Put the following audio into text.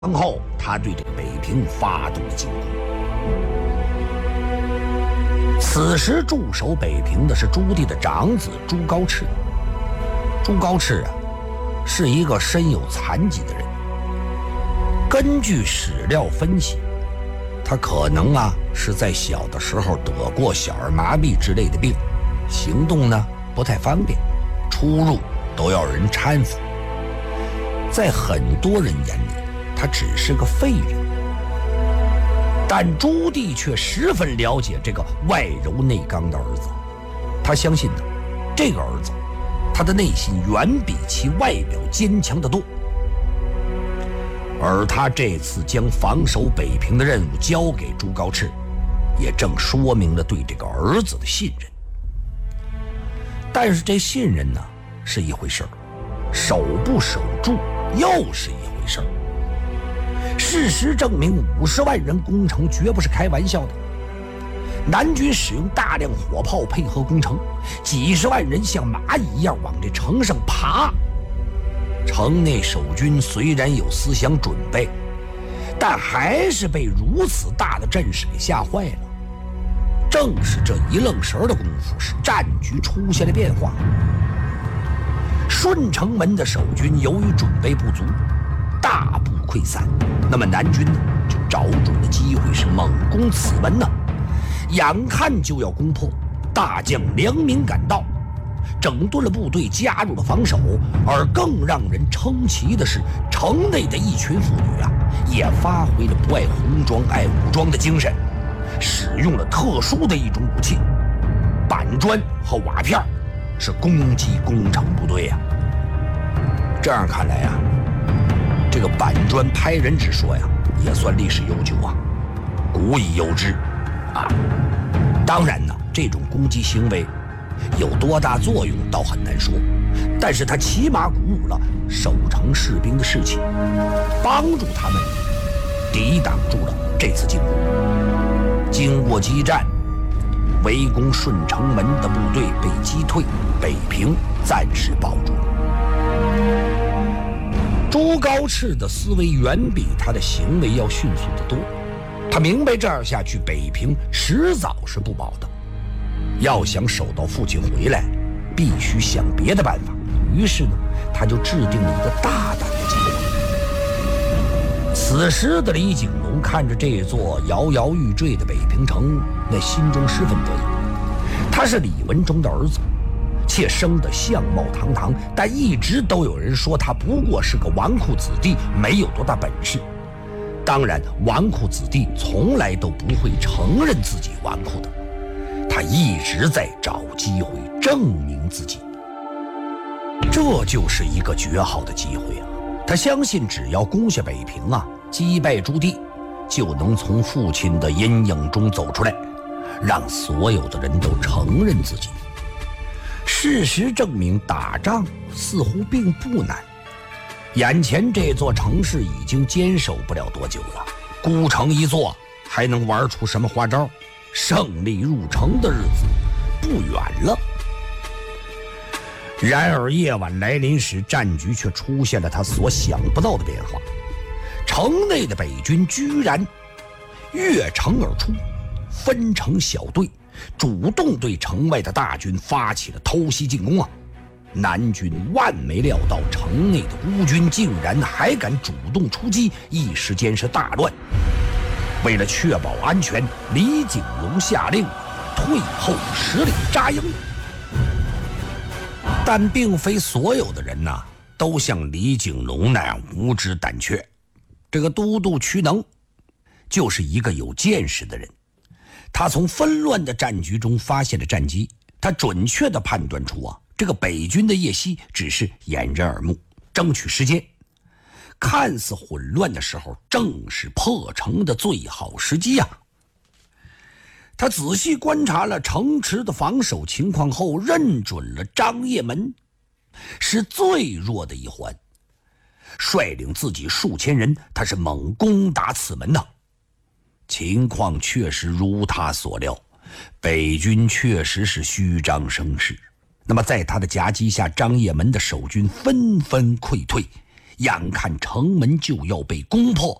后，他对这个北平发动了进攻。此时驻守北平的是朱棣的长子朱高炽。朱高炽是一个身有残疾的人。根据史料分析，他可能是在小的时候得过小儿麻痹之类的病，行动不太方便，出入都要人搀扶。在很多人眼里，他只是个废人。但朱棣却十分了解这个外柔内刚的儿子，他相信这个儿子他的内心远比其外表坚强得多。而他这次将防守北平的任务交给朱高炽，也正说明了对这个儿子的信任。但是这信任是一回事儿，守不守住又是一回事儿。事实证明，50万人攻城绝不是开玩笑的。南军使用大量火炮配合攻城，几十万人像蚂蚁一样往这城上爬。城内守军虽然有思想准备，但还是被如此大的阵势给吓坏了。正是这一愣神的功夫，使战局出现了变化。顺城门的守军由于准备不足，大部溃散。那么南军就找准了机会，是猛攻此门眼看就要攻破，大将梁明赶到，整顿了部队，加入了防守。而更让人称奇的是，城内的一群妇女也发挥了不爱红装爱武装的精神，使用了特殊的一种武器——板砖和瓦片，是攻击攻城部队这样看来这个板砖拍人之说也算历史悠久古已有之当然这种攻击行为有多大作用倒很难说，但是它起码鼓舞了守城士兵的士气，帮助他们抵挡住了这次进攻。经过激战，围攻顺城门的部队被击退，北平暂时保住了。朱高炽的思维远比他的行为要迅速得多，他明白这样下去北平迟早是不保的，要想守到父亲回来，必须想别的办法。于是他就制定了一个大胆的计划。此时的李景龙看着这座摇摇欲坠的北平城，那心中十分得意。他是李文忠的儿子，且生得相貌堂堂，但一直都有人说他不过是个纨绔子弟，没有多大本事。当然，纨绔子弟从来都不会承认自己纨绔的，他一直在找机会证明自己。这就是一个绝好的机会他相信只要攻下北平击败朱棣，就能从父亲的阴影中走出来，让所有的人都承认自己。事实证明，打仗似乎并不难。眼前这座城市已经坚守不了多久了，孤城一座，还能玩出什么花招？胜利入城的日子不远了。然而夜晚来临时，战局却出现了他所想不到的变化。城内的北军居然越城而出，分成小队，主动对城外的大军发起了偷袭进攻南军万没料到城内的孤军竟然还敢主动出击，一时间是大乱。为了确保安全，李景龙下令退后10里扎营。但并非所有的人都像李景龙那样无知胆怯。这个都督瞿能就是一个有见识的人，他从纷乱的战局中发现了战机，他准确地判断出这个北军的夜袭只是掩人耳目，争取时间。看似混乱的时候，正是破城的最好时机他仔细观察了城池的防守情况后，认准了张掖门是最弱的一环，率领自己数千人，他是猛攻打此门情况确实如他所料，北军确实是虚张声势。那么在他的夹击下，张掖门的守军纷纷溃退， 眼看城门就要被攻破，